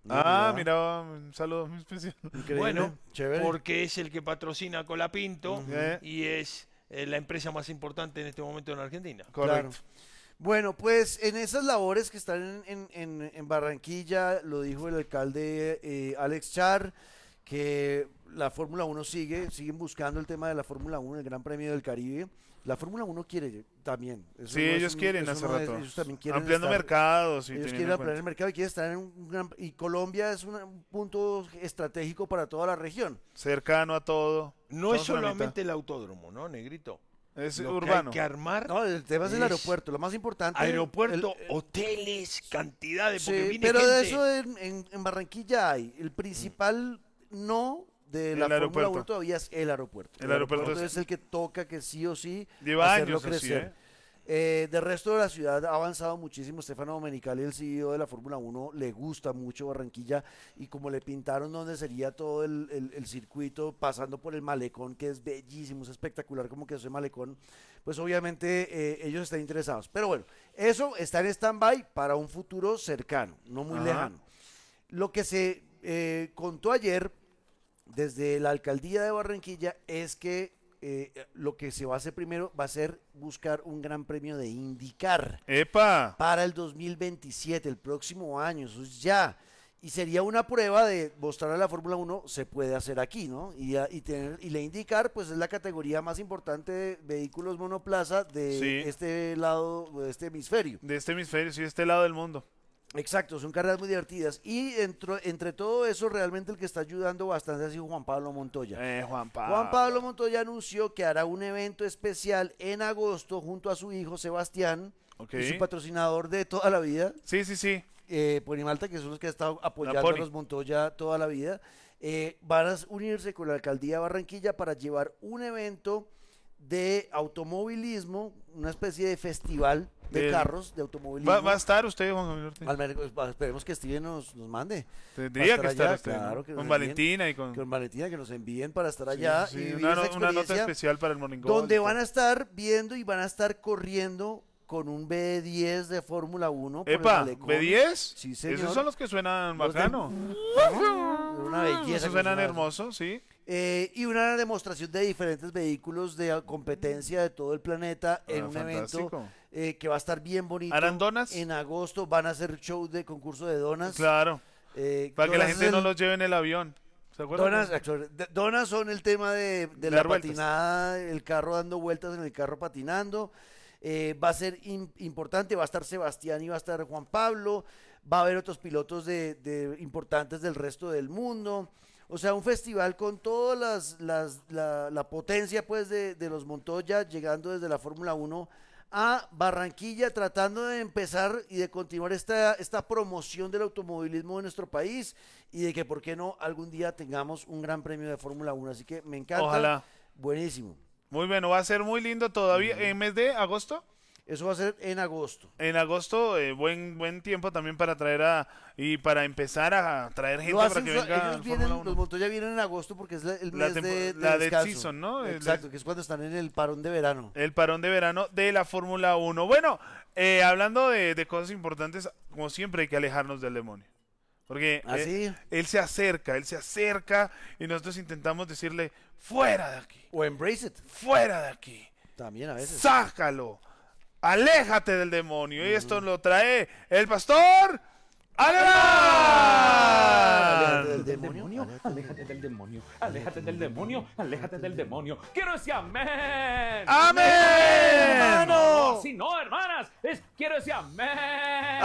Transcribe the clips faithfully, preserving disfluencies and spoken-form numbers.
Ah, mira, un saludo muy especial. Increíble, Bueno, chévere. porque es el que patrocina Colapinto Ujú. y es eh, la empresa más importante en este momento en Argentina. Correcto. Claro. Bueno, pues en esas labores que están en, en- en- en Barranquilla, lo dijo el alcalde eh, Alex Char, que la Fórmula uno sigue, siguen buscando el tema de la Fórmula uno, el Gran Premio del Caribe. La Fórmula uno quiere también. Eso Sí, no es ellos un- quieren eso hace no es- rato. ellos también quieren Ampliando estar- mercados y ellos teniendo quieren en ampliar el cuenta. mercado y quieren estar en un gran... Y Colombia es una- un punto estratégico para toda la región. Cercano a todo. No es Somos una solamente el autódromo, ¿no, Negrito? mitad. Es Lo urbano. que hay que armar, No, el tema es el Es aeropuerto, lo más importante. aeropuerto, el- hoteles, cantidades, porque Sí, viene pero gente. de eso en, en- en Barranquilla hay. El principal no de El la Fórmula aeropuerto. uno todavía es el aeropuerto. El aeropuerto es... es- el que toca que sí o sí Lleva hacerlo años así, crecer. ¿eh? Eh, de resto de la ciudad ha avanzado muchísimo. Stefano Domenicali, el C E O de la Fórmula uno, le gusta mucho Barranquilla y como le pintaron donde sería todo el, el- el circuito pasando por el malecón, que es bellísimo, es espectacular como que ese malecón, pues obviamente eh, ellos están interesados. Pero bueno, eso está en stand-by para un futuro cercano, no muy Ajá. lejano. Lo que se eh, contó ayer desde la alcaldía de Barranquilla es que eh, lo que se va a hacer primero va a ser buscar un gran premio de IndyCar ¡Epa! para el dos mil veintisiete, el próximo año, eso es ya. Y sería una prueba de mostrar a la Fórmula uno se puede hacer aquí, ¿no? Y, a- y, tener, y la IndyCar, pues es la categoría más importante de vehículos monoplaza de Sí. este lado, de este hemisferio. De este hemisferio, sí, de este lado del mundo. Exacto, son carreras muy divertidas. Y dentro, entre todo eso, realmente el que está ayudando bastante ha sido Juan Pablo Montoya. Eh, Juan Pablo. Juan Pablo Montoya anunció que hará un evento especial en agosto junto a su hijo Sebastián Ok. y su patrocinador de toda la vida, Sí, sí, sí. eh, Ponimalta, que son los que han estado apoyando a Pony. los Montoya toda la vida. Eh, van a unirse con la alcaldía de Barranquilla para llevar un evento de automovilismo, una especie de festival de Del- carros, de automovilismo. ¿Va, va a estar usted, Juan Gabriel Ortiz? Al menos, pues, esperemos que Steven nos, nos mande. Tendría Va que a estar allá, usted, ¿no? claro, que nos Con envíen- Valentina y con... Con Valentina, que nos envíen para estar Sí, allá sí, y vivir una, esa no- una nota experiencia, especial para el Morning Call donde y van todo. a estar viendo y van a estar corriendo con un B diez de Fórmula uno por el ¡Epa! malecón. ¿B diez? Sí, señor. Esos son los que suenan Los de- bacano. Una belleza. Esos que suenan suena eso. hermosos, sí. Eh, y una demostración de diferentes vehículos de competencia de todo el planeta en Ah, un fantástico. evento eh, que va a estar bien bonito. ¿Harán donas? En agosto van a hacer show de concurso de donas. Claro. Eh, Para que la donas gente es no el- los lleve en el avión. ¿Se acuerdan? Donas, actual- de- donas son el tema de, de la Dar vueltas. patinada, el carro dando vueltas en el carro patinando. Eh, va a ser im- importante, va a estar Sebastián y va a estar Juan Pablo, va a haber otros pilotos de, de importantes del resto del mundo. O sea, un festival con toda las, las, la, la potencia pues de, de los Montoya llegando desde la Fórmula uno a Barranquilla, tratando de empezar y de continuar esta, esta promoción del automovilismo de nuestro país y de que, ¿por qué no, algún día tengamos un gran premio de Fórmula uno? Así que me encanta. Ojalá. Buenísimo. Muy bueno, va a ser muy lindo todavía. ¿En mes de agosto? Eso va a ser en agosto. En agosto, eh, buen buen tiempo también para traer a... Y para empezar a traer gente Lo para hacen, que so- venga ellos al vienen, Fórmula los uno. Montoya vienen en agosto porque es la- el La mes tempo- de, de la dead descanso. season, ¿no? El- Exacto, que es cuando están en el parón de verano. El parón de verano de la Fórmula uno. Bueno, eh, hablando de, de cosas importantes, como siempre hay que alejarnos del demonio. Porque ¿Ah, eh, sí? él se acerca, él se acerca y nosotros intentamos decirle, fuera de aquí, O embrace it. fuera de aquí, También a veces. sácalo, aléjate del demonio. Y esto lo trae el pastor Aléjate del Alemán. demonio. Aléjate del demonio, aléjate del demonio, aléjate del demonio. Quiero decir amén. ¡Amén! No, si no, hermanas, es quiero decir amén.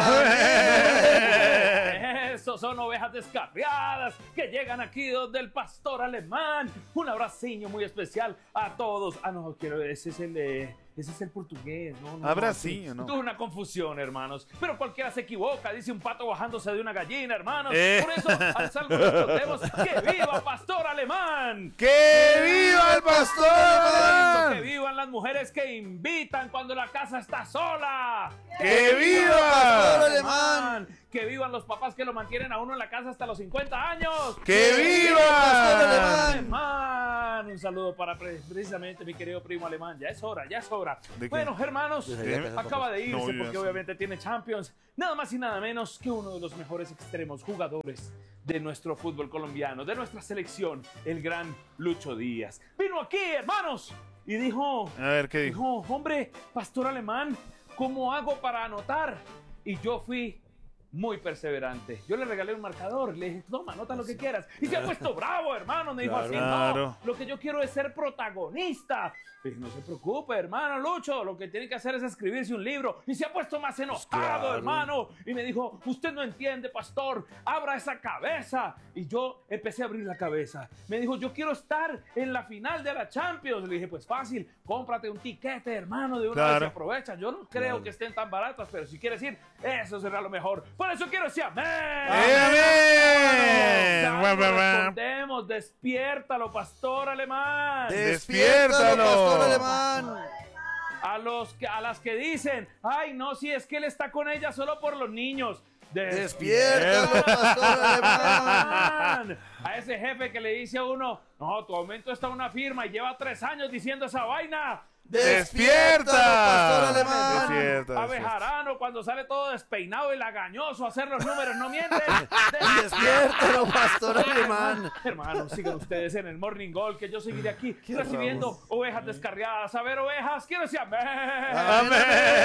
Esos son ovejas descarriadas que llegan aquí donde el pastor alemán. Un abraciño muy especial a todos. Ah, no, quiero, ese es el de... Ese es el portugués, ¿no? no Abraciño, ¿no? Tuve una confusión, hermanos. Pero cualquiera se equivoca, dice un pato bajándose de una gallina, hermanos. Eh. Por eso, al salvo respondemos que viva Pastor Alemán. ¡Que viva el pastor Que alemán! vivan las mujeres que invitan cuando la casa está sola. ¡Que viva! Pastor Alemán! Que vivan los papás que lo mantienen a uno en la casa hasta los cincuenta años. ¡Que viva! Pastor Alemán! Alemán! un saludo para pre- precisamente mi querido primo alemán. Ya es hora, ya es hora. ¿De qué? Bueno, hermanos, Yo sabía que eso acaba de irse No, yo ya porque sé. obviamente tiene Champions. Nada más y nada menos que uno de los mejores extremos jugadores de nuestro fútbol colombiano, de nuestra selección, el gran Lucho Díaz. Vino aquí, hermanos, y dijo, A ver, ¿qué dijo? dijo, hombre, pastor alemán, ¿cómo hago para anotar? Y yo fui muy perseverante. Yo le regalé un marcador, le dije, toma, anota lo que quieras. Y se ha puesto bravo, hermano. Me dijo Claro. así, Claro. no, lo que yo quiero es ser protagonista. Le dije, no se preocupe, hermano Lucho, lo que tiene que hacer es escribirse un libro. Y se ha puesto más enojado, claro. hermano. Y me dijo, usted no entiende, pastor, abra esa cabeza. Y yo empecé a abrir la cabeza. Me dijo, yo quiero estar en la final de la Champions. Le dije, pues fácil, cómprate un tiquete, hermano, de una Claro. vez y aprovecha. Yo no creo Claro. que estén tan baratas, pero si quieres ir, eso será lo mejor. Por eso quiero decir amén. ¡Eh, Ya amén! no respondemos, despiértalo, pastor alemán. Despiértalo. pastor alemán. A, los que, a las que dicen, ay, no, si es que él está con ella solo por los niños. Despiértalo, pastor alemán. A ese jefe que le dice a uno, no, tu aumento está en una firma y lleva tres años diciendo esa vaina. ¡Despierta! pastor alemán. Despierta, A Bejarano cuando sale todo despeinado y lagañoso a hacer los números, no miente. Despiértalo, pastor alemán. Hermanos, sigan ustedes en el Morning Gold, que yo seguiré aquí Qué recibiendo ramos. ovejas descarriadas. A ver, ovejas, quiero decir amén. Amén.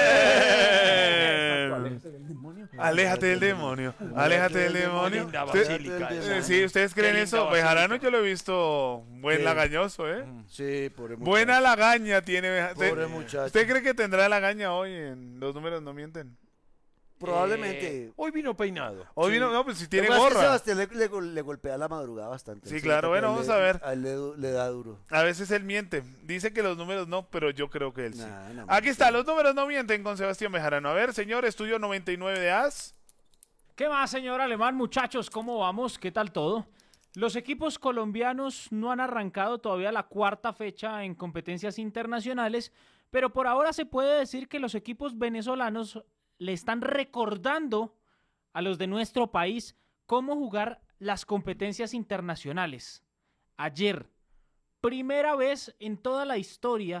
Aléjate del demonio. Aléjate del demonio. Aléjate del demonio. Linda Usted- basílica eh, esa. eh, sí, ¿ustedes creen Qué eso? linda Bejarano basílica. yo lo he visto buen Sí. lagañoso, ¿eh? Sí, pobre muchacho. Buena lagaña tiene Beja- Pobre ¿Usted- muchacho. ¿Usted cree que tendrá lagaña hoy en Los Números No Mienten? Probablemente. Eh, hoy vino peinado. Hoy vino, no, pues si tiene Lo que pasa es que gorra. Sebastián le, le gol- le golpea la madrugada bastante. Sí, Él se claro, nota que bueno, él vamos le- a ver. A él le, du- le da duro. A veces él miente. Dice que los números no, pero yo creo que él sí. Nah, no, Aquí no. está, Los Números No Mienten con Sebastián Bejarano. A ver, señor, estudio noventa y nueve de A S. ¿Qué más, señor Alemán? Muchachos, ¿cómo vamos? ¿Qué tal todo? Los equipos colombianos no han arrancado todavía la cuarta fecha en competencias internacionales, pero por ahora se puede decir que los equipos venezolanos le están recordando a los de nuestro país cómo jugar las competencias internacionales. Ayer, primera vez en toda la historia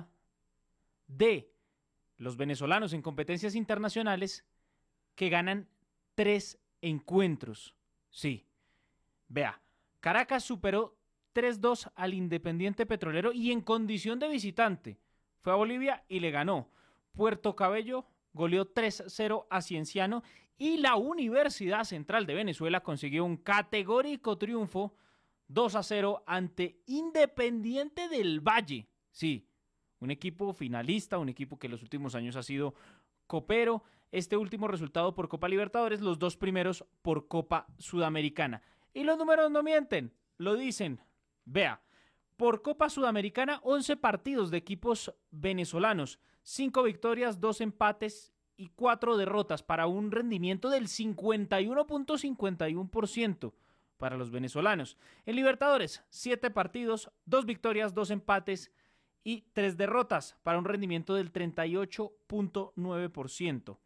de los venezolanos en competencias internacionales que ganan tres encuentros. Sí. Vea, Caracas superó tres dos al Independiente Petrolero y en condición de visitante. Fue a Bolivia y le ganó. Puerto Cabello goleó tres cero a Cienciano y la Universidad Central de Venezuela consiguió un categórico triunfo dos a cero ante Independiente del Valle. Sí, un equipo finalista, un equipo que en los últimos años ha sido copero. Este último resultado por Copa Libertadores, los dos primeros por Copa Sudamericana. Y los números no mienten, lo dicen. Vea, por Copa Sudamericana, once partidos de equipos venezolanos, cinco victorias, dos empates y cuatro derrotas para un rendimiento del cincuenta y uno punto cincuenta y uno por ciento para los venezolanos. En Libertadores, siete partidos, dos victorias, dos empates y tres derrotas para un rendimiento del treinta y ocho punto nueve por ciento.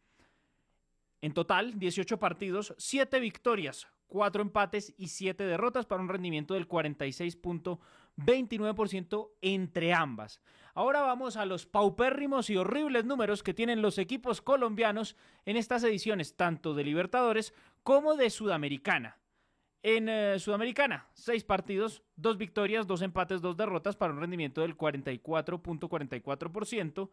En total, dieciocho partidos, siete victorias, cuatro empates y siete derrotas para un rendimiento del cuarenta y seis punto veintinueve por ciento entre ambas. Ahora vamos a los paupérrimos y horribles números que tienen los equipos colombianos en estas ediciones, tanto de Libertadores como de Sudamericana. En eh, Sudamericana, seis partidos, dos victorias, dos empates, dos derrotas para un rendimiento del cuarenta y cuatro punto cuarenta y cuatro por ciento.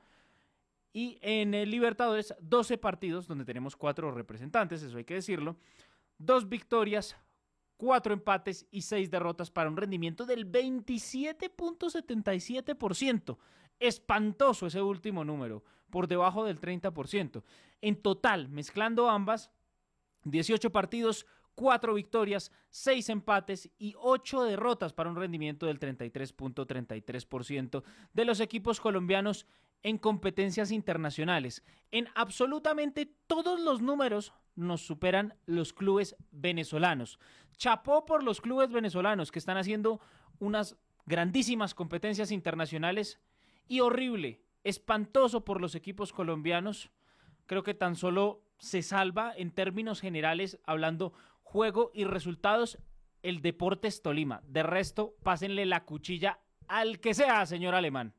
Y en el Libertadores, doce partidos, donde tenemos cuatro representantes, eso hay que decirlo, dos victorias, cuatro empates y seis derrotas para un rendimiento del veintisiete punto setenta y siete por ciento. Espantoso ese último número, por debajo del treinta por ciento. En total, mezclando ambas, dieciocho partidos, cuatro victorias, seis empates y ocho derrotas para un rendimiento del treinta y tres punto treinta y tres por ciento de los equipos colombianos en competencias internacionales. En absolutamente todos los números nos superan los clubes venezolanos. Chapó por los clubes venezolanos que están haciendo unas grandísimas competencias internacionales y horrible, espantoso por los equipos colombianos. Creo que tan solo se salva en términos generales, hablando juego y resultados, el Deportes Tolima. De resto, pásenle la cuchilla al que sea, señor Alemán.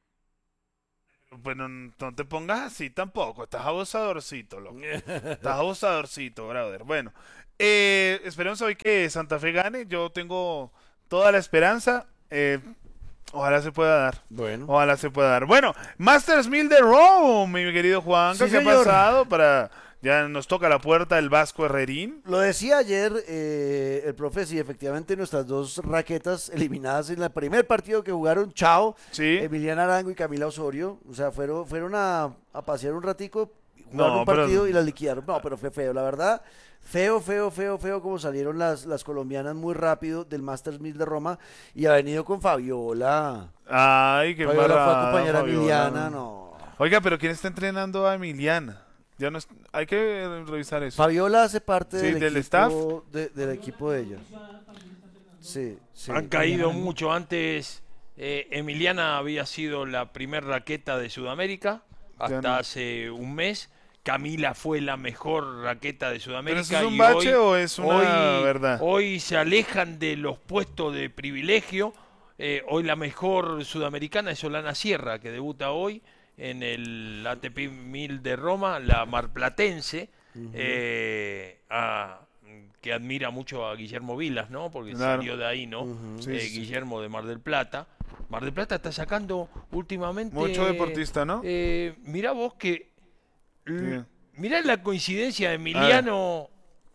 Bueno, no te pongas así tampoco. Estás abusadorcito, loco. Estás abusadorcito, brother. Bueno, eh, esperemos hoy que Santa Fe gane. Yo tengo toda la esperanza. Eh, ojalá se pueda dar. Bueno. Ojalá se pueda dar. Bueno, Masters mil de Rome, mi querido Juan. Sí, ¿Qué ha señor. pasado? Para ya nos toca la puerta el Vasco Herrerín. Lo decía ayer eh, el profe, sí, efectivamente nuestras dos raquetas eliminadas en el primer partido que jugaron, chao, Sí. Emiliana Arango y Camila Osorio, o sea, fueron, fueron a, a pasear un ratico, jugaron No, un pero- partido y las liquidaron. No, pero fue feo, la verdad, feo, feo, feo, feo como salieron las, las colombianas muy rápido del Masters mil de Roma y ha venido con Fabiola. Ay, qué Fabiola fue a embarrada, acompañar a Fabiola. Emiliana, no. Oiga, pero ¿quién está entrenando a Emiliana? Ya no es- hay que revisar eso. Fabiola hace parte Sí, del, del equipo, staff. de- del equipo de ella. Sí, sí. Han caído mucho antes. eh, Emiliana había sido la primer raqueta de Sudamérica hasta no. hace un mes. Camila fue la mejor raqueta de Sudamérica. ¿Pero eso es un y bache hoy- o es una hoy, verdad? Hoy se alejan de los puestos de privilegio. Eh, hoy la mejor sudamericana es Solana Sierra, que debuta hoy en el A T P mil de Roma, la marplatense, eh, a- que admira mucho a Guillermo Vilas, ¿no? Porque Claro. salió de ahí, ¿no? Ujú. Sí, Eh, sí, sí. Guillermo de Mar del Plata. Mar del Plata está sacando últimamente... Mucho deportista, ¿no? Eh, mirá vos que... l- Sí. Mirá la coincidencia de Emiliano,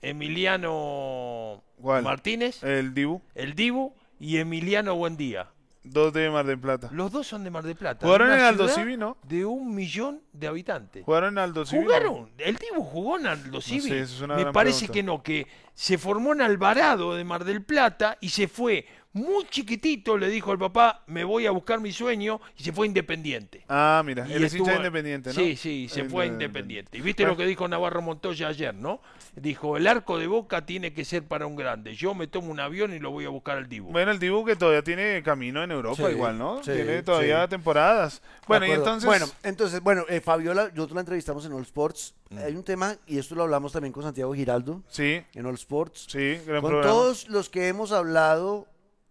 Emiliano ¿Cuál? Martínez, El Dibu, el Dibu, y Emiliano Buendía. dos de Mar del Plata. Los dos son de Mar del Plata. Jugaron una en Aldo ciudad Civi, ¿no? De un millón de habitantes. Jugaron en Aldo Civi. ¿Jugaron? ¿El Dibu jugó en Aldo Civi? sé, eso es una Me gran parece pregunta. que no, que se formó en Alvarado de Mar del Plata y se fue muy chiquitito, le dijo al papá, me voy a buscar mi sueño, y se fue a Independiente. Ah, mira, Y él es hincha de estuvo- Independiente, ¿no? Sí, sí, se El fue a de- Independiente. Y viste Bueno. lo que dijo Navarro Montoya ayer, ¿no? Dijo, el arco de Boca tiene que ser para un grande. Yo me tomo un avión y lo voy a buscar al Dibu. Bueno, el Dibu que todavía tiene camino en Europa Sí, igual, ¿no? sí, tiene todavía sí. temporadas. Bueno, y De acuerdo. entonces... Bueno, entonces, bueno, eh, Fabiola, nosotros la entrevistamos en All Sports. Hay un tema, y esto lo hablamos también con Santiago Giraldo, Sí, en All Sports. sí, gran con programa. todos los que hemos hablado,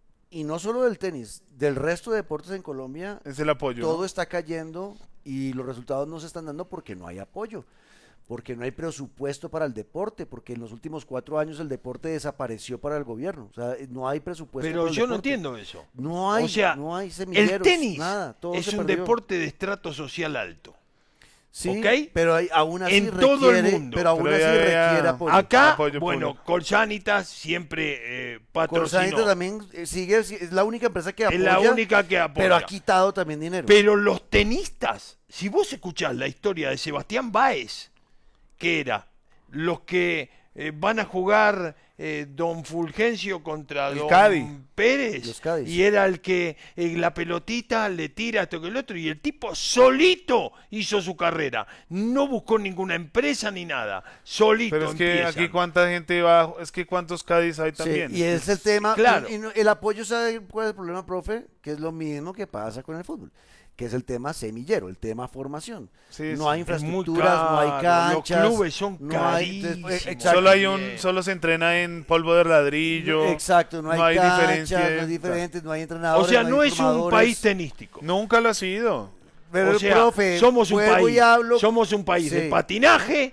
y no solo del tenis, del resto de deportes en Colombia, Es el apoyo. todo ¿no? está cayendo y los resultados no se están dando porque no hay apoyo, porque no hay presupuesto para el deporte, porque en los últimos cuatro años el deporte desapareció para el gobierno. O sea, no hay presupuesto Pero para el yo no deporte. entiendo eso. No hay, o sea, no hay el semilleros, tenis nada, todo es se un perdió. deporte de estrato social alto. Sí, ¿ok? pero hay, aún así En todo el requiere, mundo. pero aún Pero así ya- ya- requiere apoyo. Acá, Apoyo bueno, público. Colsanitas siempre eh, patrocinó. Corsanita también eh, sigue, es la única empresa que es apoya, la única que apoya. pero ha quitado también dinero. Pero los tenistas, si vos escuchás la historia de Sebastián Báez, que era los que eh, van a jugar eh, Don Fulgencio contra El Don Cádiz. Pérez, Los Cádiz. y era el que eh, la pelotita le tira esto que el otro, y el tipo solito hizo su carrera, no buscó ninguna empresa ni nada, solito Pero es que empiezan. aquí cuánta gente va, es que cuántos Cádiz hay Sí, también. y es el tema, Claro. y- y no- el apoyo, ¿sabe cuál es el problema, profe? Que es lo mismo que pasa con el fútbol, que es el tema semillero, el tema formación. Sí, no sí. hay Es muy infraestructuras, no hay caro, los canchas. clubes son no hay, carísimos. eh, exacto, Solo hay un, Bien. solo se entrena en polvo de ladrillo. exacto, no hay, no hay canchas, diferencia, no hay exacto. diferentes, no hay O entrenadores. sea, no, no hay es un formadores. país tenístico. Nunca lo ha sido. Pero, o sea, profe, somos un vuelvo país, y hablo- somos un país de Sí. patinaje,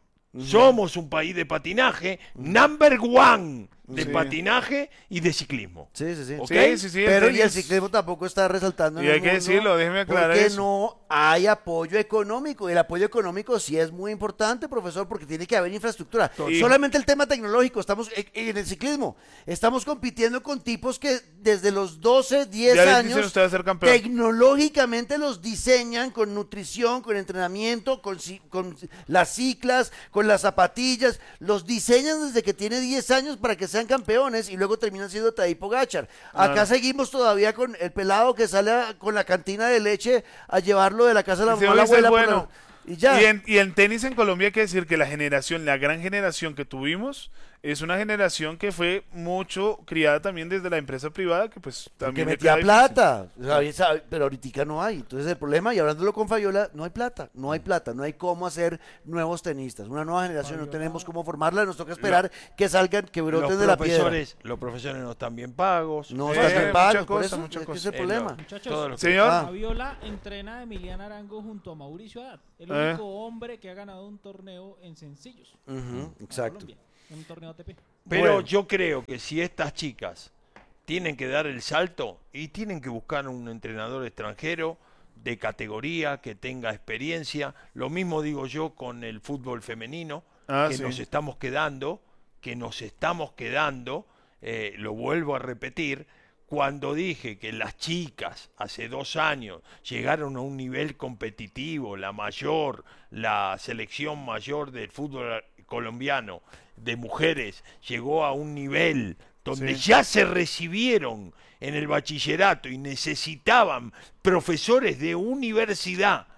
somos un país de patinaje, number one de Sí. patinaje y de ciclismo. Sí, sí, sí. Ok. Sí, sí, sí. el Pero y el tenis- ciclismo tampoco está resaltando en Y el hay que mundo decirlo, déjeme aclarar porque eso. no hay apoyo económico. El apoyo económico sí es muy importante, profesor, porque tiene que haber infraestructura. Y- Solamente el tema tecnológico, estamos en, en el ciclismo, estamos compitiendo con tipos que desde los doce, diez Ya les años dicen ustedes ser campeón. tecnológicamente los diseñan con nutrición, con entrenamiento, con, ci- con las ciclas, con las zapatillas, los diseñan desde que tiene diez años para que sean campeones y luego terminan siendo Tadej Pogačar. Acá Claro. seguimos todavía con el pelado que sale a- con la cantina de leche a llevarlo de la casa de la Y se mamá a la dice el abuela. por bueno. la- Y ya. Y en, y en tenis en Colombia hay que decir que la generación, la gran generación que tuvimos, es una generación que fue mucho criada también desde la empresa privada, que pues Que también le metía queda plata, ¿sabe? ¿Sabe? Pero ahorita no hay. Entonces el problema, y hablándolo con Fabiola, no hay plata, no hay plata, no hay cómo hacer nuevos tenistas. Una nueva generación, no tenemos cómo formarla, nos toca esperar que salgan, que broten Los de la piedra. profesores, los profesores no están bien pagos. No Eh, están bien mucha pagos, por cosa, eso mucha es que cosa. ese es el Eh, problema. lo- Muchachos, todo lo que- Señor. Ah. Fabiola entrena a Emiliano Arango junto a Mauricio Haddad, el Eh. único hombre que ha ganado un torneo en sencillos. Ujú, en exacto. Colombia, un torneo A T P. Pero Bueno. yo creo que si estas chicas tienen que dar el salto y tienen que buscar un entrenador extranjero de categoría que tenga experiencia, lo mismo digo yo con el fútbol femenino, Ah, que sí. nos estamos quedando, que nos estamos quedando, eh, lo vuelvo a repetir, cuando dije que las chicas hace dos años llegaron a un nivel competitivo, la mayor, la selección mayor del fútbol colombiano de mujeres llegó a un nivel donde Sí. ya se recibieron en el bachillerato y necesitaban profesores de universidad.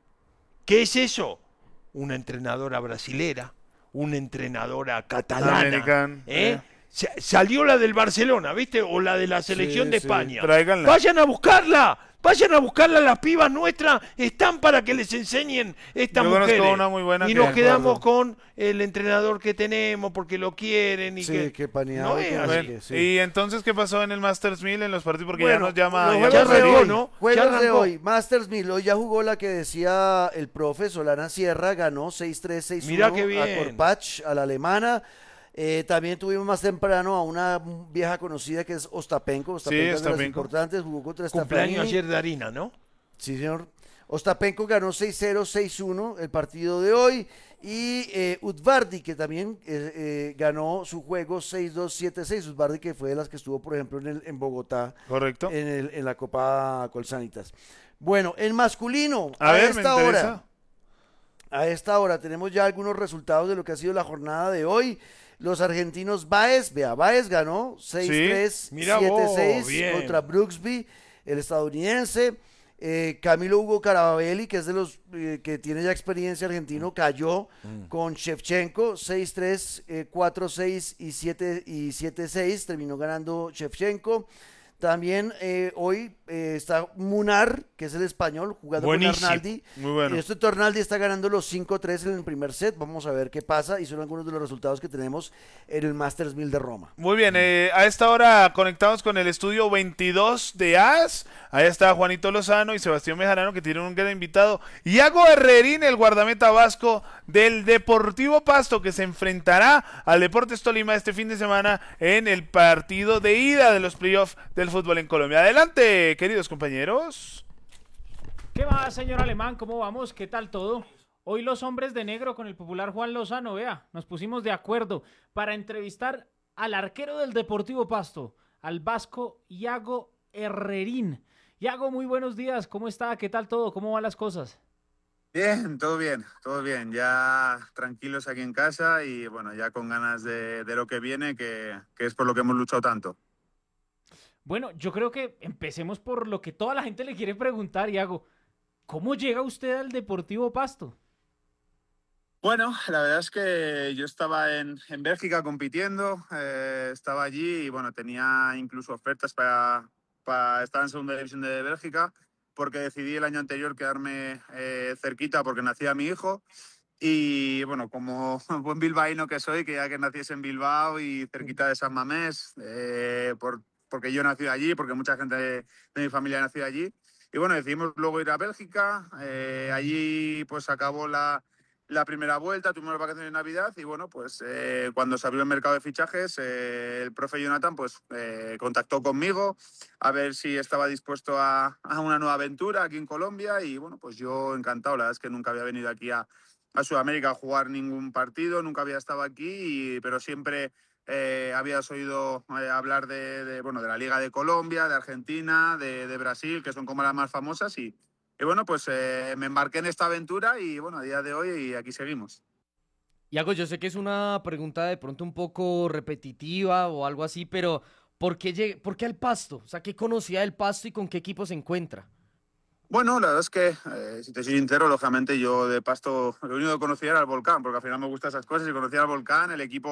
¿Qué es eso? Una entrenadora brasilera, una entrenadora catalana. American, ¿eh? eh. Sa- Salió la del Barcelona, ¿viste? O la de la selección Sí, de sí. España. Tráiganla. Vayan a buscarla. Vayan a buscarla, las pibas nuestras están para que les enseñen estas Yo conozco mujeres. una muy buena y que- nos de quedamos acuerdo. con el entrenador que tenemos porque lo quieren y Sí, que qué paneado, no es que no así. sé Bueno, qué, sí. y entonces, ¿qué pasó en el Masters mil en los partidos? Porque ya Bueno, nos llama... los ya juegos ya de arrancó, hoy, ¿no? Ya juegos de arrancó. hoy, Masters mil, hoy ya jugó la que decía el profe Solana Sierra, ganó seis tres, seis uno Mirá qué a bien. Corpach, a la alemana. Eh, también tuvimos más temprano a una vieja conocida que es Ostapenko, Ostapenko es de las Ostapenko. importantes, jugó contra Cumpleaños Stefanini. ayer de harina, ¿no? Sí, señor. Ostapenko ganó seis cero, seis uno el partido de hoy. Y eh, Udvardi, que también eh, eh, ganó su juego seis dos, siete seis. Udvardi, que fue de las que estuvo, por ejemplo, en, el, en Bogotá, Correcto. en, el, en la Copa Colsanitas. Bueno, en masculino, A a, ver, me esta interesa. hora, a esta hora tenemos ya algunos resultados de lo que ha sido la jornada de hoy. Los argentinos Baez, vea, Baez ganó seis tres, Sí, mira siete vos, seis bien. contra Brooksby, el estadounidense. Eh, Camilo Hugo Caraballi, que es de los eh, que tiene ya experiencia argentino, cayó con Shevchenko seis tres, eh, cuatro seis y siete y siete seis, terminó ganando Shevchenko. También eh, hoy eh, está Munar, que es el español, jugando Buenísimo. con Arnaldi. Muy bueno. Y este Arnaldi está ganando los cinco tres en el primer set. Vamos a ver qué pasa. Y son algunos de los resultados que tenemos en el Masters mil de Roma. Muy bien, eh, a esta hora conectamos con el estudio veintidós de A S. Ahí está Juanito Lozano y Sebastián Mejarano, que tienen un gran invitado. Iago Herrerín, el guardameta vasco del Deportivo Pasto, que se enfrentará al Deportes Tolima este fin de semana en el partido de ida de los playoffs del fútbol en Colombia. Adelante, queridos compañeros. ¿Qué va, señor Alemán? ¿Cómo vamos? ¿Qué tal todo? Hoy los hombres de negro con el popular Juan Lozano, vea, nos pusimos de acuerdo para entrevistar al arquero del Deportivo Pasto, al vasco Iago Herrerín. Iago, muy buenos días, ¿cómo está? ¿Qué tal todo? ¿Cómo van las cosas? Bien, todo bien, todo bien. Ya tranquilos aquí en casa y bueno, ya con ganas de, de lo que viene, que, que es por lo que hemos luchado tanto. Bueno, yo creo que empecemos por lo que toda la gente le quiere preguntar, Iago. ¿Cómo llega usted al Deportivo Pasto? Bueno, la verdad es que yo estaba en, en Bélgica compitiendo, eh, estaba allí y bueno, tenía incluso ofertas para, para estar en segunda división de Bélgica, porque decidí el año anterior quedarme eh, cerquita porque nacía mi hijo. Y bueno, como buen bilbaíno que soy, que ya que naciese en Bilbao y cerquita de San Mamés, eh, por, porque yo nací allí, porque mucha gente de, de mi familia nació allí. Y bueno, decidimos luego ir a Bélgica. Eh, allí pues acabó la, la primera vuelta, tuvimos las vacaciones de Navidad y bueno, pues eh, cuando se abrió el mercado de fichajes, eh, el profe Jonathan pues eh, contactó conmigo a ver si estaba dispuesto a, a una nueva aventura aquí en Colombia y bueno, pues yo encantado. La verdad es que nunca había venido aquí a a Sudamérica a jugar ningún partido, nunca había estado aquí, y, pero siempre eh, habías oído eh, hablar de, de, bueno, de la Liga de Colombia, de Argentina, de, de Brasil, que son como las más famosas, y, y bueno, pues eh, me embarqué en esta aventura y bueno, a día de hoy y aquí seguimos. Iago, yo sé que es una pregunta de pronto un poco repetitiva o algo así, pero ¿por qué, lleg- ¿por qué al Pasto? O sea, ¿qué conocía del Pasto y con qué equipo se encuentra? Bueno, la verdad es que, eh, si te soy sincero, lógicamente yo de Pasto lo único que conocía era el Volcán, porque al final me gustan esas cosas y conocía al Volcán, el equipo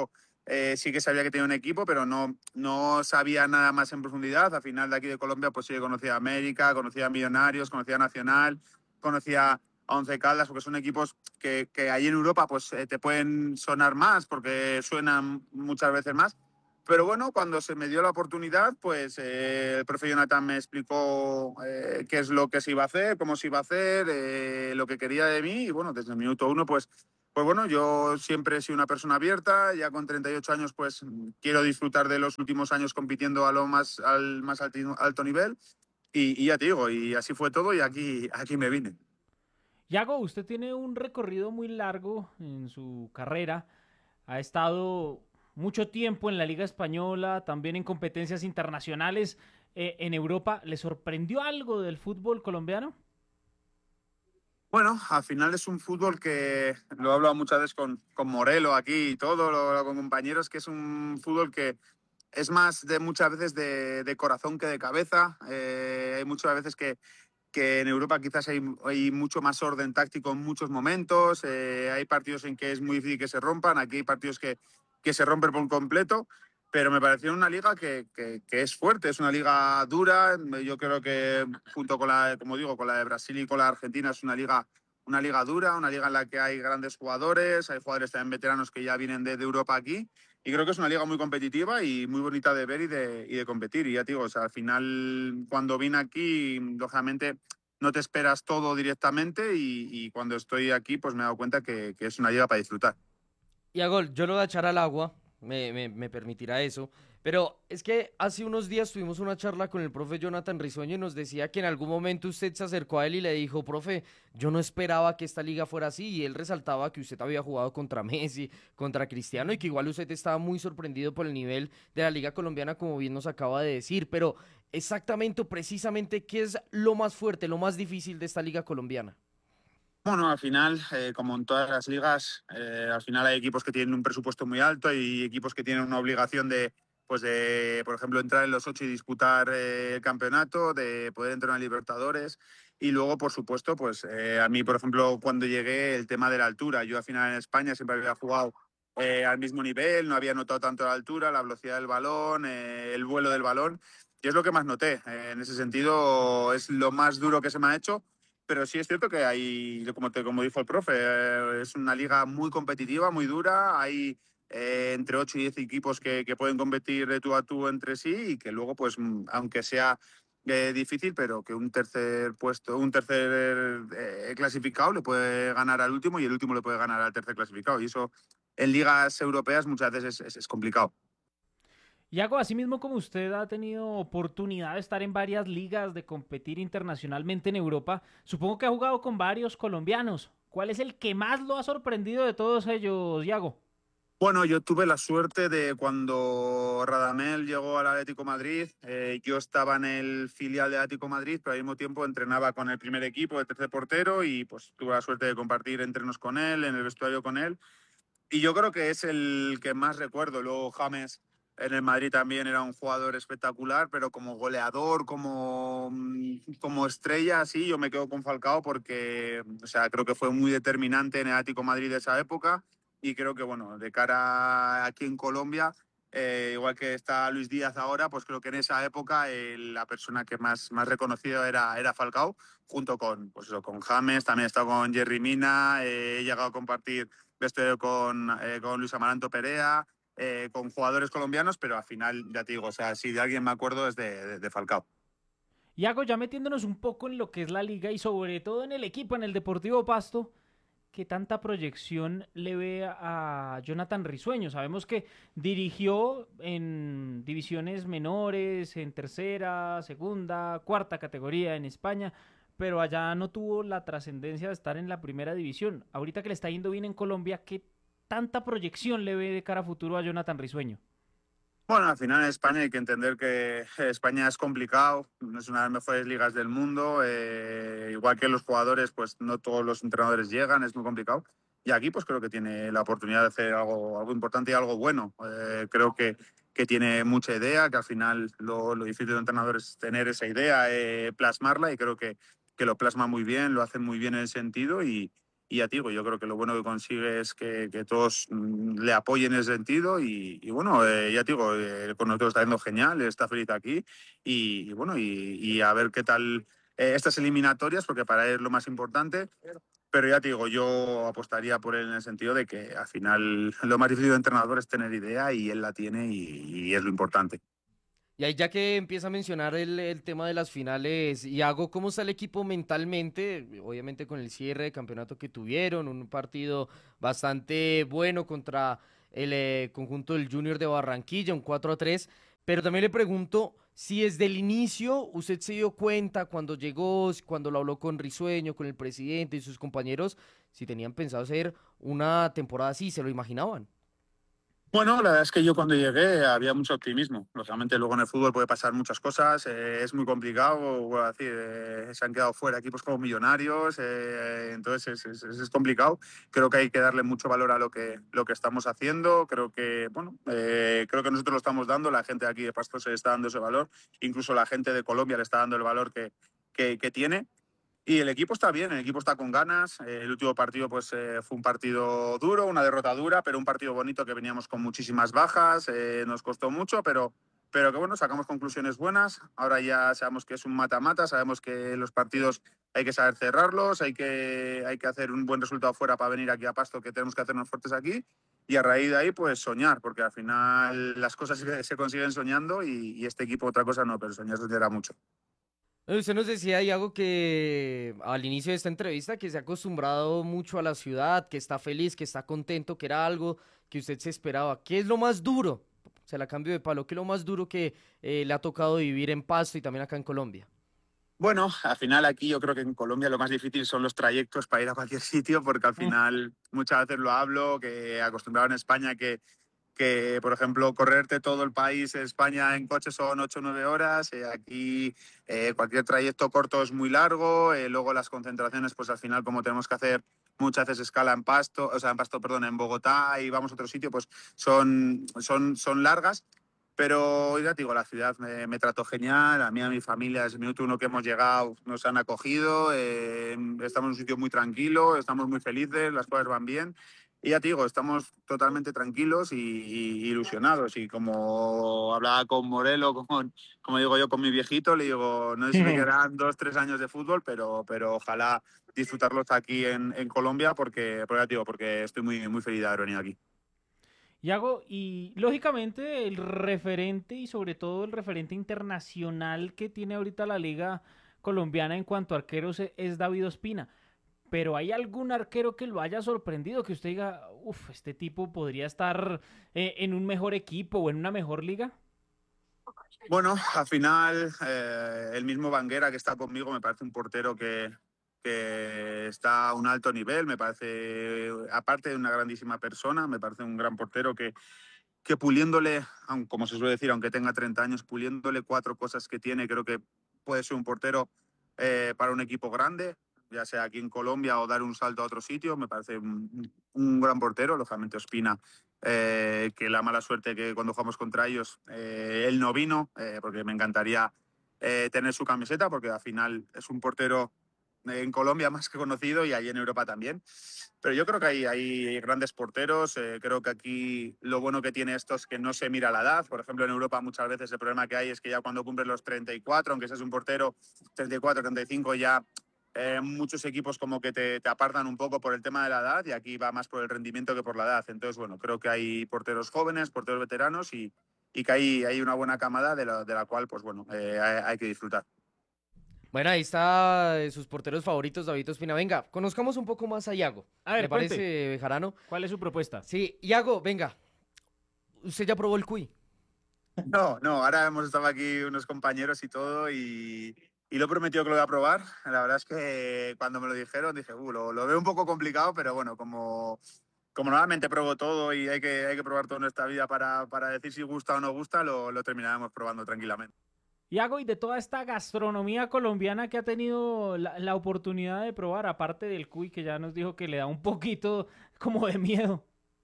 eh, sí que sabía que tenía un equipo, pero no, no sabía nada más en profundidad. Al final de aquí de Colombia, pues sí que conocía a América, conocía a Millonarios, conocía a Nacional, conocía a Once Caldas, porque son equipos que, que ahí en Europa pues eh, te pueden sonar más, porque suenan muchas veces más. Pero bueno, cuando se me dio la oportunidad, pues eh, el profe Jonathan me explicó eh, qué es lo que se iba a hacer, cómo se iba a hacer, eh, lo que quería de mí. Y bueno, desde el minuto uno, pues, pues bueno, yo siempre he sido una persona abierta. Ya con treinta y ocho años, pues quiero disfrutar de los últimos años compitiendo a lo más, al más alti- alto nivel. Y, y ya te digo, y así fue todo y aquí, aquí me vine. Yago, usted tiene un recorrido muy largo en su carrera. Ha estado mucho tiempo en la Liga Española, también en competencias internacionales eh, en Europa. ¿Le sorprendió algo del fútbol colombiano? Bueno, al final es un fútbol que lo he hablado muchas veces con, con Morelo aquí y todo, lo, lo- con compañeros, que es un fútbol que es más de muchas veces de, de corazón que de cabeza. Eh, hay muchas veces que, que en Europa quizás hay, hay mucho más orden táctico en muchos momentos. Eh, hay partidos en que es muy difícil que se rompan, aquí hay partidos que, que se rompen por completo. Pero me pareció una liga que, que, que es fuerte, es una liga dura. Yo creo que junto con la, como digo, con la de Brasil y con la de Argentina es una liga, una liga dura, una liga en la que hay grandes jugadores, hay jugadores también veteranos que ya vienen de, de Europa aquí. Y creo que es una liga muy competitiva y muy bonita de ver y de, y de competir. Y ya te digo, o sea, al final, cuando vine aquí, lógicamente no te esperas todo directamente y, y cuando estoy aquí, pues me he dado cuenta que, que es una liga para disfrutar. Y a gol, yo lo voy a echar al agua, me, me, me permitirá eso. Pero es que hace unos días tuvimos una charla con el profe Jonathan Risueño y nos decía que en algún momento usted se acercó a él y le dijo, profe, yo no esperaba que esta liga fuera así. Y él resaltaba que usted había jugado contra Messi, contra Cristiano y que igual usted estaba muy sorprendido por el nivel de la liga colombiana, como bien nos acaba de decir. Pero exactamente, precisamente, ¿qué es lo más fuerte, lo más difícil de esta liga colombiana? Bueno, al final, eh, como en todas las ligas, eh, al final hay equipos que tienen un presupuesto muy alto y equipos que tienen una obligación de, pues de, por ejemplo, entrar en los ocho y disputar eh, el campeonato, de poder entrar en Libertadores. Y luego, por supuesto, pues eh, a mí, por ejemplo, cuando llegué, el tema de la altura. Yo al final en España siempre había jugado eh, al mismo nivel, no había notado tanto la altura, la velocidad del balón, eh, el vuelo del balón. Y es lo que más noté. Eh, en ese sentido, es lo más duro que se me ha hecho, pero sí es cierto que hay, como, te, como dijo el profe, eh, es una liga muy competitiva, muy dura. Hay eh, entre ocho y diez equipos que, que pueden competir de tú a tú entre sí y que luego, pues, mm, aunque sea eh, difícil, pero que un tercer puesto, un tercer eh, clasificado le puede ganar al último y el último le puede ganar al tercer clasificado. Y eso en ligas europeas muchas veces es, es, es complicado. Yago, así mismo como usted ha tenido oportunidad de estar en varias ligas, de competir internacionalmente en Europa, supongo que ha jugado con varios colombianos. ¿Cuál es el que más lo ha sorprendido de todos ellos, Yago? Bueno, yo tuve la suerte de cuando Radamel llegó al Atlético de Madrid, eh, yo estaba en el filial de Atlético de Madrid, pero al mismo tiempo entrenaba con el primer equipo de tercer portero y pues tuve la suerte de compartir entrenos con él, en el vestuario con él. Y yo creo que es el que más recuerdo. Luego James en el Madrid también era un jugador espectacular, pero como goleador, como, como estrella, sí, yo me quedo con Falcao porque, o sea, creo que fue muy determinante en el Atlético de Madrid de esa época y creo que, bueno, de cara aquí en Colombia, eh, igual que está Luis Díaz ahora, pues creo que en esa época eh, la persona que más, más reconocido era, era Falcao, junto con, pues eso, con James, también he estado con Jerry Mina, eh, he llegado a compartir vestuario con, eh, con Luis Amaranto Perea, eh, con jugadores colombianos, pero al final, ya te digo, o sea, si de alguien me acuerdo es de, de, de Falcao. Yago, ya metiéndonos un poco en lo que es la liga y sobre todo en el equipo, en el Deportivo Pasto, ¿qué tanta proyección le ve a Jonathan Risueño? Sabemos que dirigió en divisiones menores, en tercera, segunda, cuarta categoría en España, pero allá no tuvo la trascendencia de estar en la primera división. Ahorita que le está yendo bien en Colombia, ¿qué tanta proyección le ve de cara a futuro a Jonathan Risueño? Bueno, al final en España hay que entender que España es complicado, no es una de las mejores ligas del mundo, eh, igual que los jugadores, pues no todos los entrenadores llegan, es muy complicado. Y aquí pues creo que tiene la oportunidad de hacer algo, algo importante y algo bueno. Eh, creo que, que tiene mucha idea, que al final lo, lo difícil de un entrenador es tener esa idea, eh, plasmarla y creo que, que lo plasma muy bien, lo hace muy bien en ese sentido y, y ya te digo, yo creo que lo bueno que consigue es que, que todos mm, le apoyen en ese sentido y, y bueno, eh, ya te digo, eh, con nosotros está yendo genial, está feliz aquí y, y bueno, y, y a ver qué tal eh, estas eliminatorias, porque para él es lo más importante. Pero ya te digo, yo apostaría por él en el sentido de que al final lo más difícil de entrenador es tener idea y él la tiene y, y es lo importante. Y ahí ya que empieza a mencionar el, el tema de las finales, Iago, ¿cómo está el equipo mentalmente? Obviamente con el cierre de campeonato que tuvieron, un partido bastante bueno contra el eh, conjunto del Junior de Barranquilla, un cuatro a tres, pero también le pregunto si desde el inicio usted se dio cuenta cuando llegó, si cuando lo habló con Risueño, con el presidente y sus compañeros, si tenían pensado hacer una temporada así, ¿se lo imaginaban? Bueno, la verdad es que yo cuando llegué había mucho optimismo. Lógicamente luego en el fútbol puede pasar muchas cosas, eh, es muy complicado, voy a decir, eh, se han quedado fuera equipos como Millonarios, eh, entonces es, es, es complicado. Creo que hay que darle mucho valor a lo que, lo que estamos haciendo, creo que, bueno, eh, creo que nosotros lo estamos dando, la gente de aquí de Pasto se está dando ese valor, incluso la gente de Colombia le está dando el valor que, que, que tiene. Y el equipo está bien, el equipo está con ganas. Eh, el último partido pues, eh, fue un partido duro, una derrota dura, pero un partido bonito que veníamos con muchísimas bajas. Eh, nos costó mucho, pero, pero que bueno, sacamos conclusiones buenas. Ahora ya sabemos que es un mata-mata, sabemos que los partidos hay que saber cerrarlos, hay que, hay que hacer un buen resultado fuera para venir aquí a Pasto, que tenemos que hacernos fuertes aquí. Y a raíz de ahí, pues soñar, porque al final las cosas se, se consiguen soñando y, y este equipo otra cosa no, pero soñar soñará mucho. Eh, Usted nos decía, Iago, que al inicio de esta entrevista que se ha acostumbrado mucho a la ciudad, que está feliz, que está contento, que era algo que usted se esperaba. ¿Qué es lo más duro? Se la cambio de palo. ¿Qué es lo más duro que eh, le ha tocado vivir en Pasto y también acá en Colombia? Bueno, al final aquí yo creo que en Colombia lo más difícil son los trayectos para ir a cualquier sitio, porque al final muchas veces lo hablo, que acostumbrado en España que, que por ejemplo, correrte todo el país en España en coche son ocho o nueve horas, eh, aquí eh, cualquier trayecto corto es muy largo, eh, luego las concentraciones, pues al final como tenemos que hacer muchas veces escala en Pasto, o sea, en Pasto, perdón, en Bogotá y vamos a otro sitio, pues son, son, son largas. Pero ya te digo, la ciudad me, me trató genial, a mí y a mi familia desde el minuto uno que hemos llegado nos han acogido, eh, estamos en un sitio muy tranquilo, estamos muy felices, las cosas van bien y ya te digo, estamos totalmente tranquilos y, y ilusionados y como hablaba con Morelo, con, como digo yo con mi viejito, le digo, no sé si me quedarán dos, tres años de fútbol, pero, pero ojalá disfrutarlos aquí en, en Colombia porque, porque, ya te digo, porque estoy muy, muy feliz de haber venido aquí. Yago, y lógicamente el referente y sobre todo el referente internacional que tiene ahorita la liga colombiana en cuanto a arqueros e- es David Ospina. Pero ¿hay algún arquero que lo haya sorprendido? Que usted diga, uff, este tipo podría estar eh, en un mejor equipo o en una mejor liga. Bueno, al final, eh, el mismo Banguera que está conmigo me parece un portero que, que está a un alto nivel, me parece, aparte de una grandísima persona, me parece un gran portero que, que puliéndole, aun- como se suele decir, aunque tenga treinta años, puliéndole cuatro cosas que tiene, creo que puede ser un portero eh, para un equipo grande, ya sea aquí en Colombia o dar un salto a otro sitio, me parece un, un gran portero, lógicamente Ospina, eh, que la mala suerte que cuando jugamos contra ellos, eh, él no vino, eh, porque me encantaría eh, tener su camiseta, porque al final es un portero en Colombia más que conocido y allí en Europa también. Pero yo creo que hay, hay grandes porteros. Eh, creo que aquí lo bueno que tiene esto es que no se mira la edad. Por ejemplo, en Europa muchas veces el problema que hay es que ya cuando cumples los treinta y cuatro, aunque seas un portero treinta y cuatro, treinta y cinco, ya eh, muchos equipos como que te, te apartan un poco por el tema de la edad y aquí va más por el rendimiento que por la edad. Entonces, bueno, creo que hay porteros jóvenes, porteros veteranos y, y que hay, hay una buena camada de la, de la cual, pues bueno, eh, hay, hay que disfrutar. Bueno, ahí está eh, sus porteros favoritos, David Ospina. Venga, conozcamos un poco más a Iago. A ver, ¿Le cuente. parece, Bejarano? ¿Cuál es su propuesta? Sí, Iago, venga. ¿Usted ya probó el cuy? No, no, ahora hemos estado aquí unos compañeros y todo y, y lo he prometido que lo voy a probar. La verdad es que cuando me lo dijeron dije, uh, lo, lo veo un poco complicado, pero bueno, como, como normalmente pruebo todo y hay que, hay que probar todo en esta vida para, para decir si gusta o no gusta, lo, lo terminaremos probando tranquilamente. Yago, y de toda esta gastronomía colombiana que ha tenido la, la oportunidad de probar, aparte del cuy que ya nos dijo que le da un poquito como de miedo.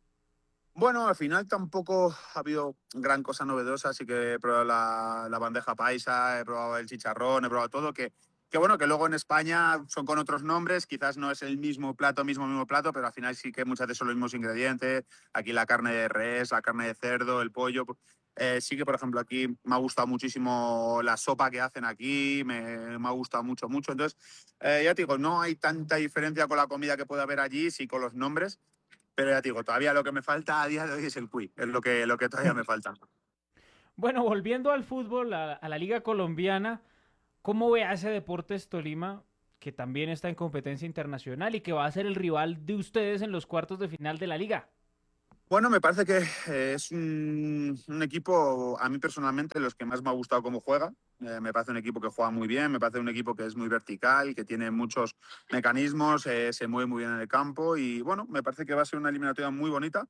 Bueno, al final tampoco ha habido gran cosa novedosa, así que he probado la, la bandeja paisa, he probado el chicharrón, he probado todo, que, que bueno, que luego en España son con otros nombres, quizás no es el mismo plato, mismo, mismo plato, pero al final sí que muchas veces son los mismos ingredientes. Aquí la carne de res, la carne de cerdo, el pollo. Eh, sí que, por ejemplo, aquí me ha gustado muchísimo la sopa que hacen aquí, me, me ha gustado mucho, mucho. Entonces, eh, ya te digo, no hay tanta diferencia con la comida que puede haber allí, sí con los nombres, pero ya te digo, todavía lo que me falta a día de hoy es el cuy, es lo que, lo que todavía me falta. Bueno, volviendo al fútbol, a, a la Liga Colombiana, ¿cómo ve a ese Deportes Tolima, que también está en competencia internacional y que va a ser el rival de ustedes en los cuartos de final de la Liga? Bueno, me parece que eh, es un, un equipo, a mí personalmente, los que más me ha gustado cómo juega. Eh, me parece un equipo que juega muy bien, me parece un equipo que es muy vertical, que tiene muchos mecanismos, eh, se mueve muy bien en el campo y bueno, me parece que va a ser una eliminatoria muy bonita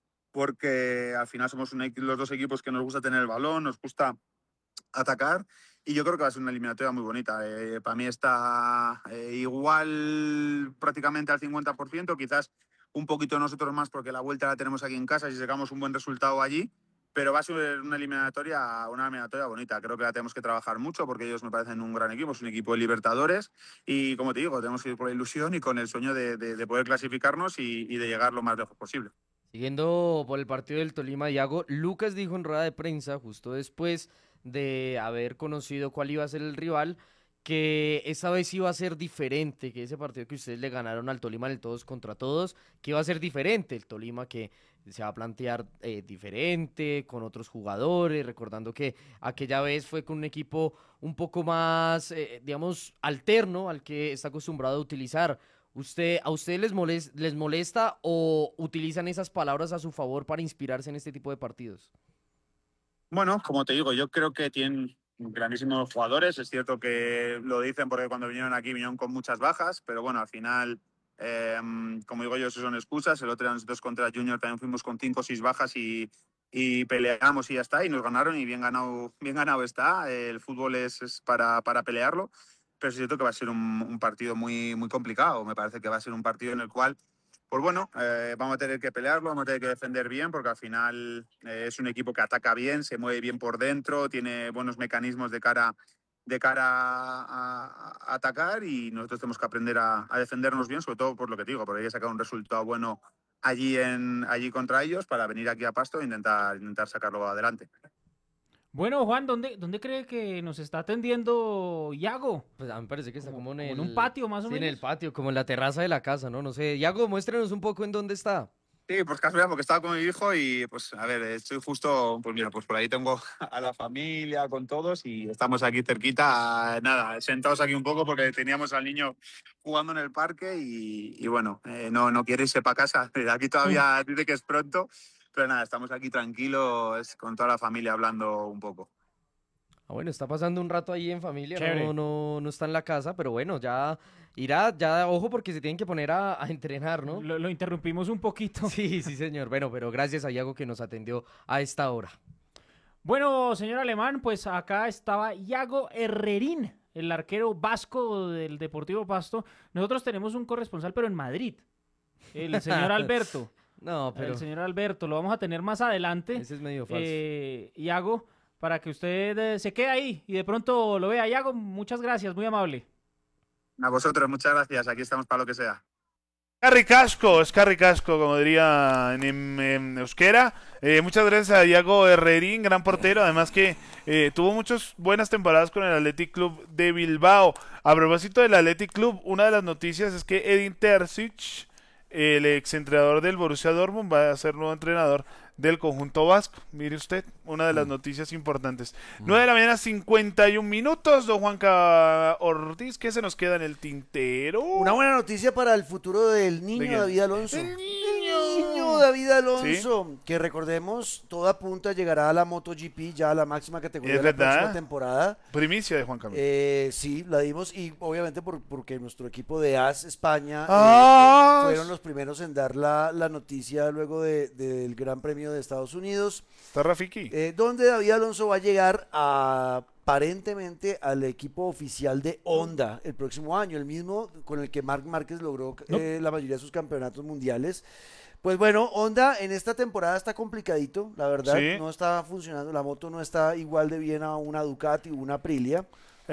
porque al final somos un, los dos equipos que nos gusta tener el balón, nos gusta atacar y yo creo que va a ser una eliminatoria muy bonita. Eh, para mí está eh, igual prácticamente al cincuenta por ciento, quizás un poquito nosotros más porque la vuelta la tenemos aquí en casa si sacamos un buen resultado allí, pero va a ser una eliminatoria, una eliminatoria bonita. Creo que la tenemos que trabajar mucho porque ellos me parecen un gran equipo, es un equipo de Libertadores y como te digo, tenemos que ir por la ilusión y con el sueño de, de, de poder clasificarnos y, y de llegar lo más lejos posible. Siguiendo por el partido del Tolima, Iago, Lucas dijo en rueda de prensa, justo después de haber conocido cuál iba a ser el rival, que esta vez iba a ser diferente, que ese partido que ustedes le ganaron al Tolima en el todos contra todos, que iba a ser diferente, el Tolima que se va a plantear eh, diferente, con otros jugadores, recordando que aquella vez fue con un equipo un poco más, eh, digamos, alterno al que está acostumbrado a utilizar. ¿Usted, ¿A ustedes les molesta, les molesta o utilizan esas palabras a su favor para inspirarse en este tipo de partidos? Bueno, como te digo, yo creo que tienen grandísimos jugadores. Es cierto que lo dicen porque cuando vinieron aquí vinieron con muchas bajas, pero bueno, al final, eh, como digo yo, eso son excusas. El otro día nosotros contra Junior también fuimos con cinco o seis bajas y, y peleamos y ya está, y nos ganaron y bien ganado, bien ganado está. El fútbol es, es para, para pelearlo, pero es cierto que va a ser un, un partido muy, muy complicado. Me parece que va a ser un partido en el cual pues bueno, eh, vamos a tener que pelearlo, vamos a tener que defender bien, porque al final eh, es un equipo que ataca bien, se mueve bien por dentro, tiene buenos mecanismos de cara, de cara a, a atacar y nosotros tenemos que aprender a, a defendernos bien, sobre todo por lo que te digo, porque hay que sacar un resultado bueno allí, en, allí contra ellos para venir aquí a Pasto e intentar, intentar sacarlo adelante. Bueno, Juan, ¿dónde, ¿dónde cree que nos está atendiendo Iago? Pues a mí me parece que está como, como en, como el, en un patio, más o sí, menos. en el patio, como en la terraza de la casa, ¿no? No sé. Iago, muéstrenos un poco en dónde está. Sí, pues casualidad, porque estaba con mi hijo y pues a ver, estoy justo, pues mira, pues por ahí tengo a la familia con todos y estamos aquí cerquita, nada, sentados aquí un poco porque teníamos al niño jugando en el parque y, y bueno, eh, no, no quiere irse para casa, aquí todavía dice que es pronto, pero nada, estamos aquí tranquilos con toda la familia hablando un poco. Ah, bueno, está pasando un rato ahí en familia, Chévere. no, no, no está en la casa, pero bueno, ya irá, ya ojo porque se tienen que poner a, a entrenar, ¿no? Lo, lo interrumpimos un poquito. Sí, sí, señor. Bueno, pero gracias a Iago que nos atendió a esta hora. Bueno, señor Alemán, pues acá estaba Iago Herrerín, el arquero vasco del Deportivo Pasto. Nosotros tenemos un corresponsal, pero en Madrid, el señor Alberto. No, pero El señor Alberto, lo vamos a tener más adelante. ese es medio falso. Eh, Iago, para que usted eh, se quede ahí y de pronto lo vea. Iago, muchas gracias, muy amable. A vosotros, muchas gracias, aquí estamos para lo que sea. Carricasco, es Carricasco, como diría en, en, en euskera. Eh, muchas gracias a Iago Herrerín, gran portero, además que eh, tuvo muchas buenas temporadas con el Athletic Club de Bilbao. A propósito del Athletic Club, una de las noticias es que Edin Terzic, el exentrenador del Borussia Dortmund, va a ser nuevo entrenador del conjunto vasco. Mire usted, una de las noticias importantes. nueve de la mañana, cincuenta y un minutos. Don Juanca Ortiz, ¿qué se nos queda en el tintero? Una buena noticia para el futuro del niño ¿De quién? David Alonso. El niño. El niño David Alonso, que recordemos, toda punta llegará a la MotoGP, ya a la máxima categoría ¿Es de la verdad? próxima temporada. Primicia de Juan Camilo. Eh, sí, la dimos y obviamente por, porque nuestro equipo de A S España eh, Ah, fueron los primeros en dar la, la noticia luego de- del Gran Premio de Estados Unidos, ¿Está Rafiki? eh, donde David Alonso va a llegar a, aparentemente al equipo oficial de Honda el próximo año, el mismo con el que Marc Márquez logró eh, la mayoría de sus campeonatos mundiales. Pues bueno, Honda en esta temporada está complicadito, la verdad, Sí. no está funcionando, la moto no está igual de bien a una Ducati o una Aprilia. Eh,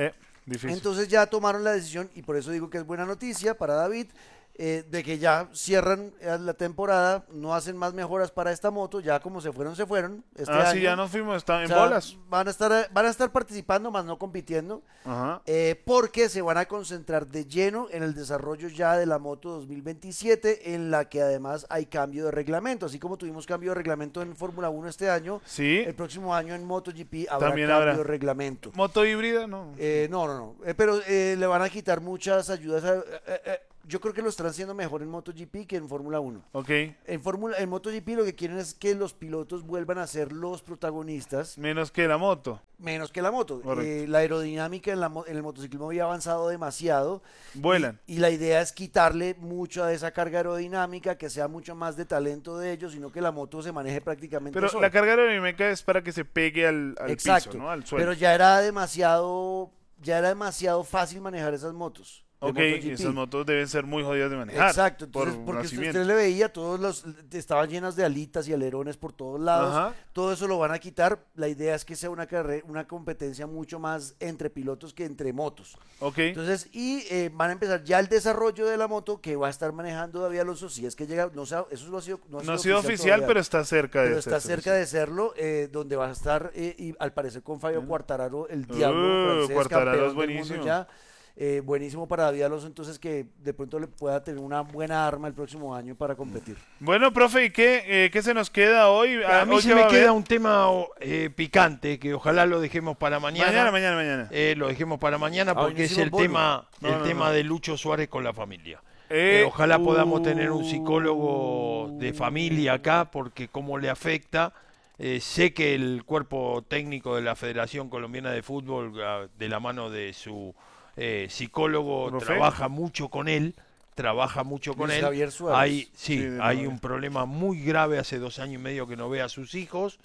Difícil. Entonces ya tomaron la decisión, y por eso digo que es buena noticia para David, eh, de que ya cierran eh, la temporada, no hacen más mejoras para esta moto, ya como se fueron, se fueron. Este ah, año. sí, ya nos fuimos, está en O sea, bolas. Van a estar, van a estar participando, más no compitiendo, Ajá. eh, porque se van a concentrar de lleno en el desarrollo ya de la moto dos mil veintisiete, en la que además hay cambio de reglamento. Así como tuvimos cambio de reglamento en Fórmula uno este año, Sí. el próximo año en MotoGP habrá También cambio habrá. de reglamento. Moto híbrida, no. Eh, no, no, no. Eh, pero eh, le van a quitar muchas ayudas. a- eh, eh, yo creo que lo están haciendo mejor en MotoGP que en Fórmula uno. Ok. En Fórmula, en MotoGP lo que quieren es que los pilotos vuelvan a ser los protagonistas, Menos que la moto. menos que la moto. Correcto. Eh, la aerodinámica en, la mo- en el motociclismo había avanzado demasiado. Vuelan. Y, y la idea es quitarle mucha de esa carga aerodinámica, que sea mucho más de talento de ellos, sino que la moto se maneje prácticamente Pero sola. la carga aerodinámica es para que se pegue al, al Exacto. piso, ¿no? Al suelo. Pero ya era demasiado, ya era demasiado fácil manejar esas motos. de Ok, MotoGP. esas motos deben ser muy jodidas de manejar. Exacto, entonces, por porque usted, nacimiento. usted le veía, todos los, estaban llenas de alitas y alerones por todos lados, Ajá. todo eso lo van a quitar. La idea es que sea una carrera, una competencia mucho más entre pilotos que entre motos. Ok. Entonces, y eh, van a empezar ya el desarrollo de la moto que va a estar manejando David Alonso, si es que llega, no sé, eso no ha sido, no ha no ha sido sido oficial, todavía, pero está cerca de pero está hacerse cerca de serlo, eh, donde va a estar, eh, y al parecer con Fabio Quartararo, el Uh, diablo francés, Quartararo campeón es del mundo buenísimo. ya. Eh, buenísimo para David Alonso, entonces que de pronto le pueda tener una buena arma el próximo año para competir. Bueno, profe, ¿y qué, eh, qué se nos queda hoy? A Ah, mí ¿hoy se qué va me a haber? queda un tema eh, picante que ojalá lo dejemos para mañana. Mañana, mañana, mañana. Eh, lo dejemos para mañana Ah, porque es hicimos el bolo. tema, No, el no, tema no. de Lucho Suárez con la familia. Eh, Eh, ojalá podamos tener un uh, psicólogo de familia acá, porque cómo le afecta. Eh, sé que el cuerpo técnico de la Federación Colombiana de Fútbol, ah, de la mano de su eh, psicólogo, ¿Profe? trabaja mucho con él. Trabaja mucho con Luis él. Javier Suárez. Hay, sí, Sí, de hay nueve. un problema muy grave hace dos años y medio que no ve a sus hijos.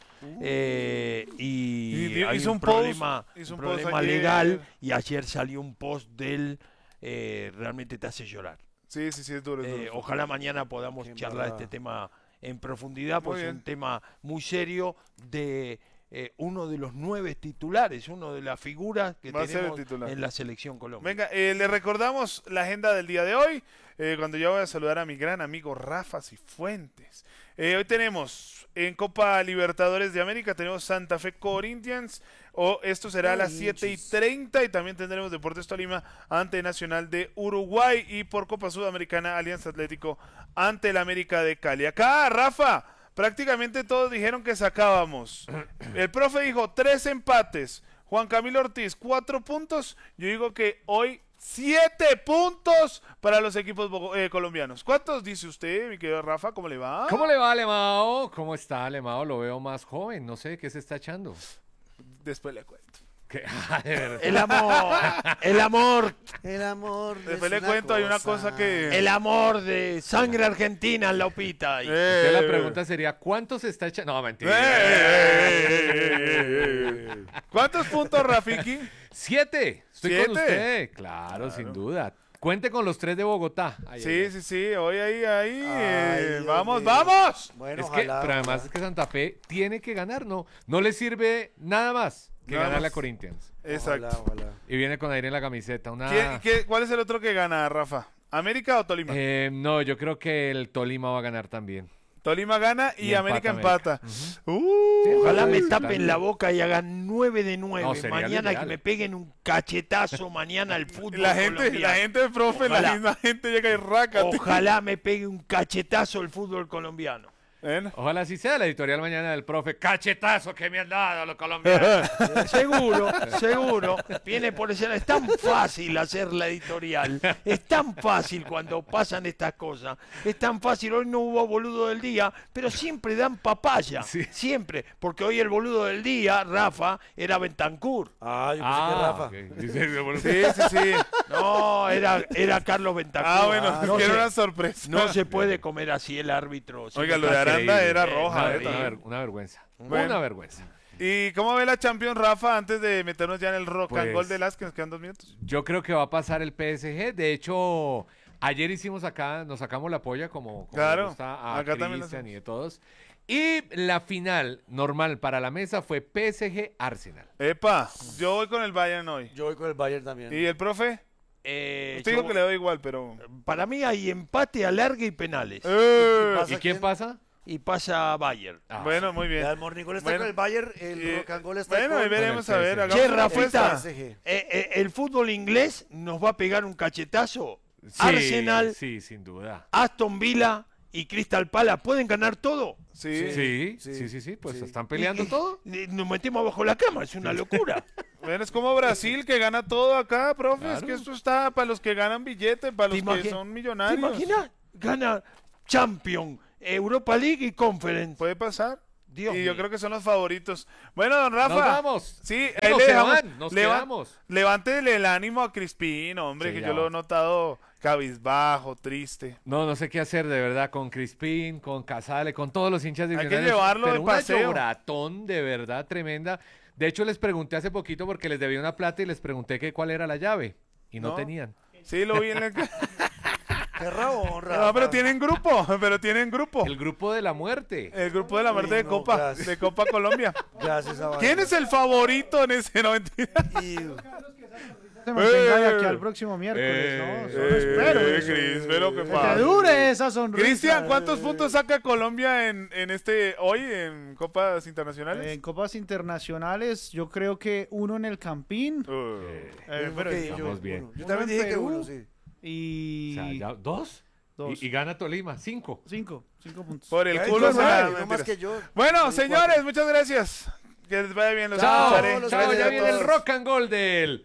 eh, y, Y di- hay hizo un, un post- problema, hizo un un post problema ayer. legal. Y ayer salió un post de él, eh, realmente te hace llorar. Sí, sí, sí, es duro. Es Eh, duro. ojalá mañana podamos Qué charlar embarrada. este tema en profundidad, Muy porque es bien. un tema muy serio de eh, uno de los nueve titulares, uno de las figuras que Va a ser el tenemos titular. en la selección Colombia. Venga, eh, le recordamos la agenda del día de hoy, eh, cuando ya voy a saludar a mi gran amigo Rafa Cifuentes. Eh, hoy tenemos en Copa Libertadores de América, tenemos Santa Fe Corinthians, o esto será a las siete y treinta, y también tendremos Deportes Tolima ante Nacional de Uruguay, y por Copa Sudamericana Alianza Atlético ante el América de Cali. Acá, Rafa, prácticamente todos dijeron que sacábamos. El profe dijo tres empates. Juan Camilo Ortiz, cuatro puntos. Yo digo que hoy siete puntos para los equipos bogo- eh, colombianos. ¿Cuántos dice usted, mi querido Rafa? ¿Cómo le va? ¿Cómo le va, Alemao? ¿Cómo está, Alemao? Lo veo más joven. No sé qué se está echando. Después le cuento. ¿Qué? Ah, de verdad. El amor, el amor, El amor. Después es le una cuento, hay una cosa que... el amor de sangre argentina en Laupita. Y- Eh, Entonces la pregunta sería, ¿cuánto se está echando? No, eh, mentira. eh, eh, eh, eh. ¿Cuántos puntos, Rafiki? Siete. Estoy con ¿Siete? usted. Claro, sin duda. Cuente con los tres de Bogotá. Ay, ay, Sí, ay. sí, sí, hoy ahí, ahí. Ay, eh, Dios vamos, mío. vamos. Bueno, Es que, ojalá, pero además ojalá. es que Santa Fe tiene que ganar, ¿no? No le sirve nada más que Nada ganar más. a Corinthians. Exacto. Ojalá, ojalá. Y viene con aire en la camiseta. Una... ¿Quién- qué- ¿Cuál es el otro que gana, Rafa? ¿América o Tolima? Eh, no, yo creo que el Tolima va a ganar también. Tolima gana y, Y América empata empata. Uh, Ojalá me Está tapen bien. la boca y hagan nueve de nueve. No, sería mañana ideal. que me peguen un cachetazo mañana al fútbol la gente, colombiano. la gente, profe, la Ojalá. misma gente llega y raca. Ojalá me pegue un cachetazo el fútbol colombiano. Bueno. Ojalá así sea la editorial mañana del profe. Cachetazo que me han dado los colombianos. Seguro, seguro. Viene por ese lado. Es tan fácil hacer la editorial. Es tan fácil cuando pasan estas cosas. Es tan fácil. Hoy no hubo boludo del día, pero siempre dan papaya. Sí. Siempre. Porque hoy el boludo del día, Rafa, era Bentancur. Ah, yo pensé que Rafa. ok. Dice, bueno, Sí, sí, sí. No, era, era Carlos Bentancur. Ah, bueno, no, que era se, una sorpresa. no se puede comer así el árbitro. Oiga, lo de Está Aranda increíble. era Eh, roja. una, eh, una también. ver- una vergüenza. Bueno. Una vergüenza. ¿Y cómo ve la Champions, Rafa, antes de meternos ya en el rock and Pues- roll de las que nos quedan dos minutos? Yo creo que va a pasar el P S G. De hecho, ayer hicimos acá, nos sacamos la polla como, como Claro, le gusta a acá también lo Cristian hacemos. y de todos. Y la final normal para la mesa fue P S G Arsenal. Epa, yo voy con el Bayern hoy. Yo voy con el Bayern también. ¿Y el profe? Eh, Usted yo- dijo que le doy igual, pero... Para mí hay empate, alargue y penales. Eh, pasa ¿Y quién quién? pasa? Y pasa Bayern. Ah, bueno, muy bien. Ya, el Morningol está Bueno. con el Bayern, el Y- Rocangol está Bueno, con ahí veremos con a el ver. P S G. hagamos Che, una Rafita, apuesta. P S G. Eh, eh, el fútbol inglés nos va a pegar un cachetazo. Sí, Arsenal, Sí, sin duda. Aston Villa y Crystal Palace pueden ganar todo. Sí. Sí, sí, sí, sí, sí, pues sí. están peleando todo. Eh, Nos metemos abajo la cama, es una locura. Bueno, es como Brasil que gana todo acá, profe. Es Claro. que esto está para los que ganan billetes, para ¿Te los que imagi- son ¿Te millonarios. imaginas? Gana Champions, Europa League y Conference. Puede pasar. Dios y yo mío. creo que son los favoritos. Bueno, don Rafa. Nos vamos. Sí, ahí Digo, le se dejamos. van, nos Leva- quedamos. Levántele el ánimo a Crispín, hombre, Sí, que ya yo lo va. he notado cabizbajo, triste. No, no sé qué hacer de verdad con Crispín, con Casale, con todos los hinchas de Hay que Millonarios, llevarlo pero de una paseo. lloratón de verdad tremenda. De hecho, les pregunté hace poquito porque les debía una plata y les pregunté que cuál era la llave y no, No. tenían. Sí, lo vi en el... Qué rabón, Rafa. No, pero tienen grupo, pero tienen grupo. El grupo de la muerte. El grupo de la muerte Uy, de no, Copa, gracias. de Copa Colombia. Gracias a ¿Quién es el favorito en ese? No, mentira. Se mantenga de aquí Eh. al próximo miércoles, Eh, ¿no? Solo Eh, espero. eh, eso. Cris, pero qué Que pasa. te dure esa sonrisa. Cristian, ¿cuántos puntos saca Colombia en, en este hoy en Copas Internacionales? En copas internacionales, yo creo que uno en el Campín. Uh, eh, pero- Ok, estamos yo, bien. uno. Yo Uno también en dije que Perú. uno, sí. Y. O sea, ya- ¿Dos? Dos. Y, y gana Tolima, cinco. Cinco. Cinco puntos. por el Ay, culo no, se no, la- no más mentiras. que yo. Bueno, Soy señores, cuatro. muchas gracias. Que les vaya bien, los Chao, escucharé. los chao, Gracias ya a viene el todos. rock and roll del...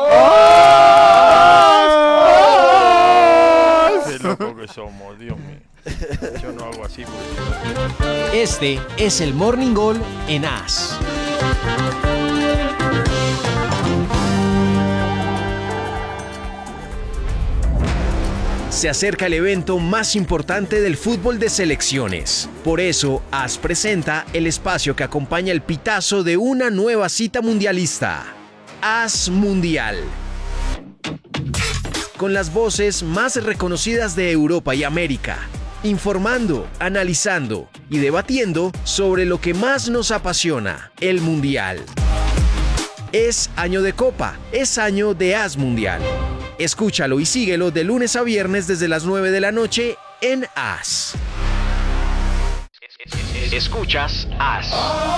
Qué loco que somos, Dios mío. Yo no hago así porque... Este es el Morning Gol en As. Se acerca el evento más importante del fútbol de selecciones. Por eso, As presenta el espacio que acompaña el pitazo de una nueva cita mundialista. As Mundial. Con las voces más reconocidas de Europa y América, informando, analizando y debatiendo sobre lo que más nos apasiona, el Mundial. Es año de Copa, es año de As Mundial. Escúchalo y síguelo de lunes a viernes desde las nueve de la noche en As. Escuchas As.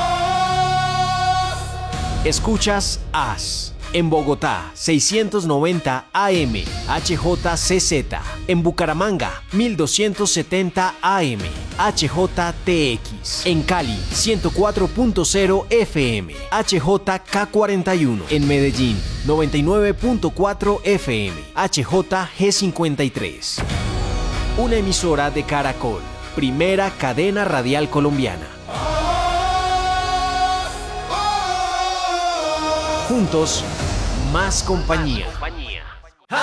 Escuchas As. En Bogotá, seiscientos noventa A M, H J C Z. En Bucaramanga, mil doscientos setenta A M, H J T X. En Cali, ciento cuatro punto cero F M, H J K cuarenta y uno. En Medellín, noventa y nueve punto cuatro F M, H J G cincuenta y tres. Una emisora de Caracol, primera cadena radial colombiana. Juntos, más compañía.